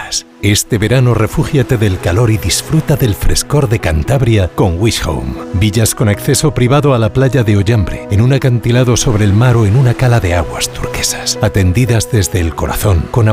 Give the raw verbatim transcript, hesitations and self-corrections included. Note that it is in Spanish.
turquesas. Este verano refúgiate del calor y disfruta del frescor de Cantabria con Wish Home. Villas con acceso privado a la playa de Ollambre, en un acantilado sobre el mar o en una cala de aguas turquesas. Atendidas desde el corazón, con